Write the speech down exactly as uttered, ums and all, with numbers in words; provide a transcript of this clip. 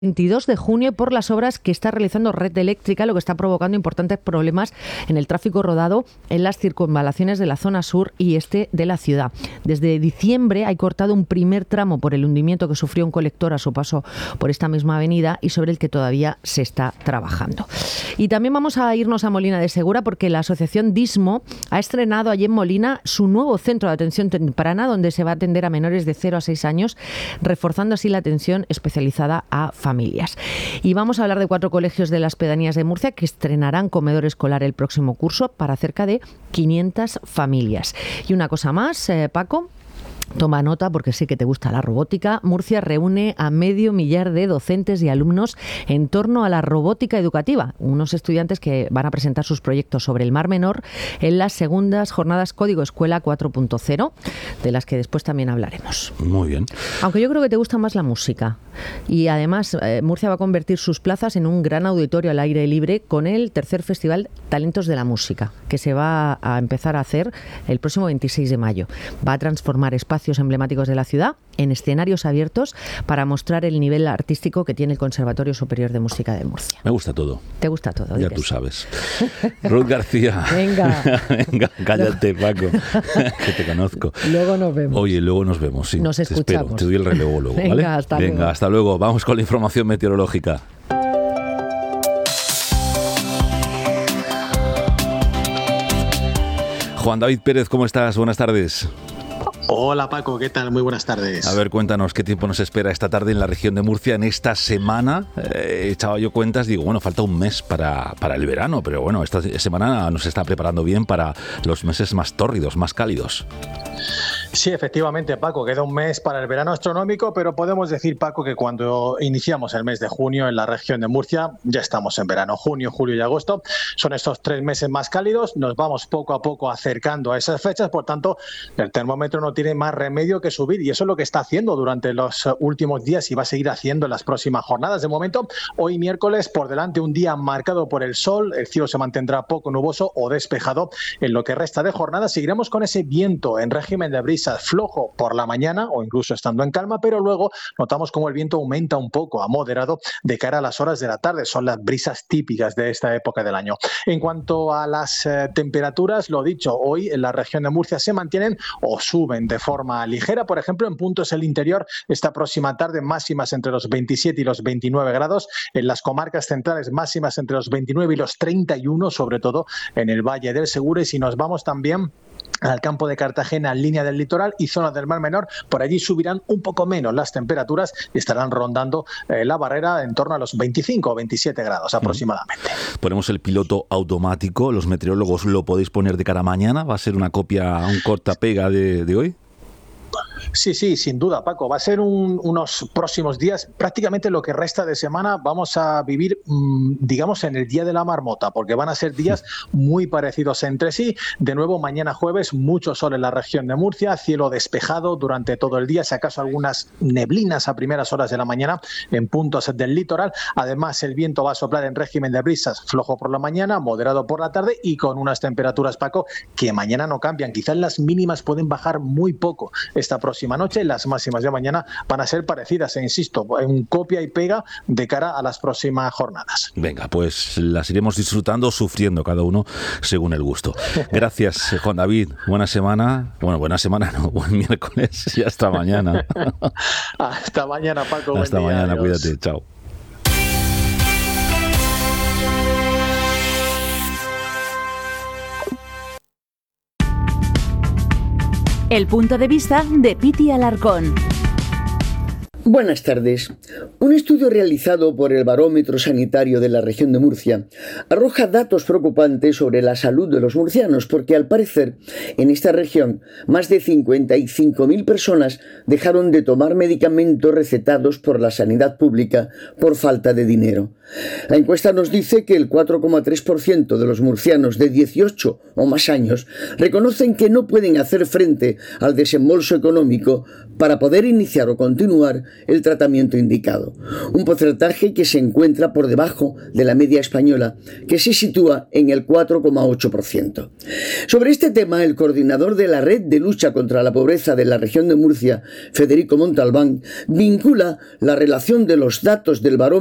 veintidós de junio por las obras que está realizando Red Eléctrica, lo que está provocando importantes problemas en el tráfico rodado en las circunvalaciones de la zona sur y este de la ciudad. Desde diciembre hay cortado un primer tramo por el hundimiento que sufrió un colector a su paso por esta misma avenida y sobre el que todavía se está trabajando. Y también vamos a irnos a Molina de Segura porque la asociación Dismo ha estrenado allí en Molina su nuevo centro de atención temprana donde se va a atender a menores de cero a seis años, reforzando así la atención especializada a familias. familias. Y vamos a hablar de cuatro colegios de las pedanías de Murcia que estrenarán comedor escolar el próximo curso para cerca de quinientas familias. Y una cosa más, eh, Paco. Toma nota porque sé que te gusta la robótica. Murcia reúne a medio millar de docentes y alumnos en torno a la robótica educativa. Unos estudiantes que van a presentar sus proyectos sobre el Mar Menor en las segundas jornadas Código Escuela cuatro punto cero, de las que después también hablaremos. Muy bien. Aunque yo creo que te gusta más la música. Y además eh, Murcia va a convertir sus plazas en un gran auditorio al aire libre con el tercer Festival Talentos de la Música, que se va a empezar a hacer el próximo veintiséis de mayo. Va a transformar espacios emblemáticos de la ciudad en escenarios abiertos para mostrar el nivel artístico que tiene el Conservatorio Superior de Música de Murcia. Me gusta todo. ¿Te gusta todo? Ya tú sabes. Ruth García. Venga. Venga, cállate, Paco, que te conozco. Luego nos vemos. Oye, luego nos vemos, sí. Nos te escuchamos. Espero. Te doy el relevo luego, ¿vale? Venga, hasta Venga, luego. hasta luego. Vamos con la información meteorológica. Juan David Pérez, ¿cómo estás? Buenas tardes. Hola Paco, ¿qué tal? Muy buenas tardes. A ver, cuéntanos, ¿qué tiempo nos espera esta tarde en la región de Murcia en esta semana? Eh, echaba yo cuentas, digo, bueno, falta un mes para, para el verano, pero bueno, esta semana nos está preparando bien para los meses más tórridos, más cálidos. Sí, efectivamente, Paco, queda un mes para el verano astronómico, pero podemos decir, Paco, que cuando iniciamos el mes de junio en la región de Murcia, ya estamos en verano. Junio, julio y agosto son estos tres meses más cálidos, nos vamos poco a poco acercando a esas fechas, por tanto, el termómetro no tiene más remedio que subir y eso es lo que está haciendo durante los últimos días y va a seguir haciendo en las próximas jornadas. De momento, hoy miércoles, por delante un día marcado por el sol, el cielo se mantendrá poco nuboso o despejado. En lo que resta de jornada seguiremos con ese viento en régimen de brisa flojo por la mañana o incluso estando en calma, pero luego notamos cómo el viento aumenta un poco a moderado de cara a las horas de la tarde. Son las brisas típicas de esta época del año. En cuanto a las eh, temperaturas, lo dicho, hoy en la región de Murcia se mantienen o suben de forma ligera. Por ejemplo, en puntos del interior, esta próxima tarde máximas entre los veintisiete y los veintinueve grados. En las comarcas centrales máximas entre los veintinueve y los treinta y uno, sobre todo en el Valle del Segura. Y si nos vamos también al campo de Cartagena, línea del litoral y zona del Mar Menor, por allí subirán un poco menos las temperaturas y estarán rondando eh, la barrera en torno a los veinticinco o veintisiete grados aproximadamente. Ponemos el piloto automático, los meteorólogos lo podéis poner de cara a mañana, ¿va a ser una copia, un corta-pega de, de hoy? Sí, sí, sin duda, Paco. Va a ser un, unos próximos días, prácticamente lo que resta de semana vamos a vivir, mmm, digamos, en el día de la marmota, porque van a ser días muy parecidos entre sí. De nuevo, mañana jueves, mucho sol en la región de Murcia, cielo despejado durante todo el día, si acaso algunas neblinas a primeras horas de la mañana en puntos del litoral. Además, el viento va a soplar en régimen de brisas, flojo por la mañana, moderado por la tarde y con unas temperaturas, Paco, que mañana no cambian. Quizás las mínimas pueden bajar muy poco esta próxima noche. Las máximas de mañana van a ser parecidas, e insisto, en copia y pega de cara a las próximas jornadas. Venga, pues las iremos disfrutando, sufriendo cada uno según el gusto. Gracias, Juan David. Buena semana. Bueno, buena semana, no, buen miércoles y hasta mañana. Hasta mañana, Paco. Hasta buen día, mañana, adiós. cuídate. Chao. El punto de vista de Piti Alarcón. Buenas tardes. Un estudio realizado por el Barómetro Sanitario de la región de Murcia arroja datos preocupantes sobre la salud de los murcianos porque, al parecer, en esta región más de cincuenta y cinco mil personas dejaron de tomar medicamentos recetados por la sanidad pública por falta de dinero. La encuesta nos dice que el cuatro coma tres por ciento de los murcianos de dieciocho o más años reconocen que no pueden hacer frente al desembolso económico para poder iniciar o continuar el tratamiento indicado. Un porcentaje que se encuentra por debajo de la media española, que se sitúa en el cuatro coma ocho por ciento. Sobre este tema, el coordinador de la Red de Lucha contra la Pobreza de la región de Murcia, Federico Montalbán, vincula la relación de los datos del barómetro